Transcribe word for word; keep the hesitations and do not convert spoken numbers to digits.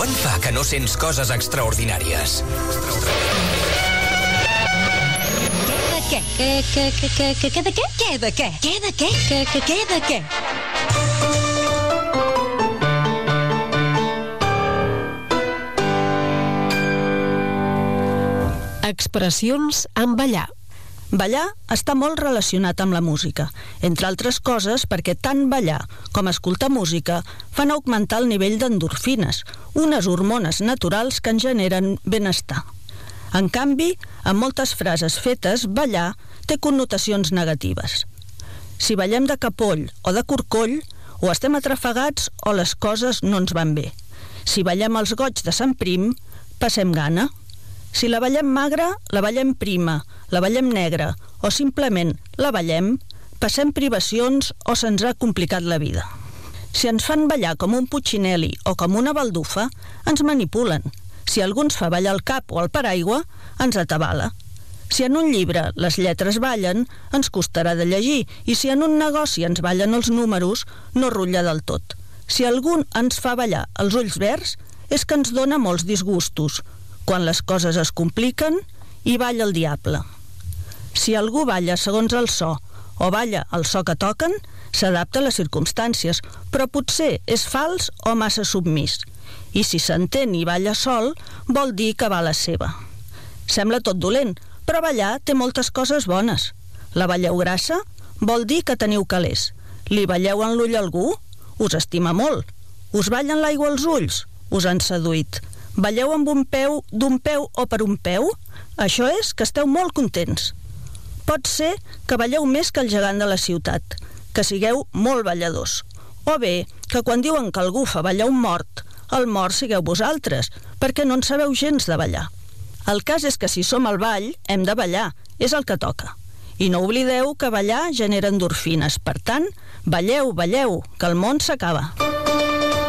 Quant fa que no sents coses extraordinàries? Què? Què? Què? Què? Què? Què? Què de què? Què de què? Què de què? Què? Què? Què de què? Expressions en ballar. Ballar està molt relacionat amb la música, entre altres coses perquè tant ballar com escoltar música fan augmentar el nivell d'endorfines, unes hormones naturals que ens generen benestar. En canvi, en moltes frases fetes, ballar té connotacions negatives. Si ballem de capoll o de corcoll, o estem atrafegats o les coses no ens van bé. Si ballem els goig de Sant Prim, passem gana. Si la ballem magra, la ballem prima, la ballem negra, o simplement la ballem, passem privacions o se'ns ha complicat la vida. Si ens fan ballar com un putxinel·li o com una baldufa, ens manipulen. Si algú ens fa ballar el cap o el paraigua, ens atabala. Si en un llibre les lletres ballen, ens costarà de llegir, i si en un negoci ens ballen els números, no rutlla del tot. Si algú ens fa ballar els ulls verds, és que ens dona molts disgustos. Quan les coses es compliquen, hi balla el diable. Si algú balla segons el so o balla el so que toquen, s'adapta a les circumstàncies, però potser és fals o massa submís. I si s'entén i balla sol, vol dir que va a la seva. Sembla tot dolent, però ballar té moltes coses bones. La balleu grassa vol dir que teniu calés. Li balleu en l'ull a algú? Us estima molt. Us ballen l'aigua als ulls? Us han seduït. Balleu amb un peu, d'un peu o per un peu? Això és que esteu molt contents. Pot ser que balleu més que el gegant de la ciutat, que sigueu molt balladors. O bé, que quan diuen que algú fa ballar un mort, el mort sigueu vosaltres, perquè no en sabeu gens de ballar. El cas és que si som al ball, hem de ballar, és el que toca. I no oblideu que ballar genera endorfines. Per tant, balleu, balleu, que el món s'acaba.